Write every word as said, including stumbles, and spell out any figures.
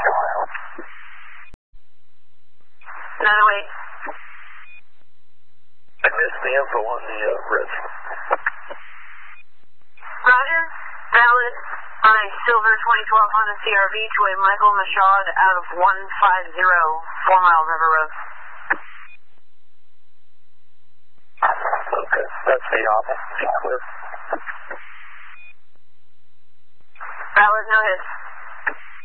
Another wait. I missed the info on the uh, risk. Roger. Valid on a silver twenty twelve Honda C R V to a Michael Mashad out of one five zero, four Mile River Road. Okay, that's the opposite. Clear. Valid, no hits.